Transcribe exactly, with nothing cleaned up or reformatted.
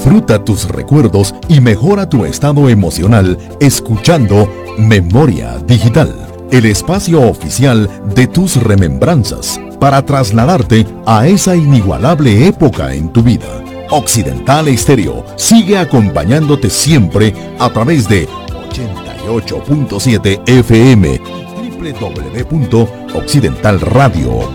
Disfruta tus recuerdos y mejora tu estado emocional escuchando Memoria Digital, el espacio oficial de tus remembranzas para trasladarte a esa inigualable época en tu vida. Occidental Estéreo sigue acompañándote siempre a través de ochenta y ocho punto siete F M y doble u doble u doble u punto occidental radio punto com.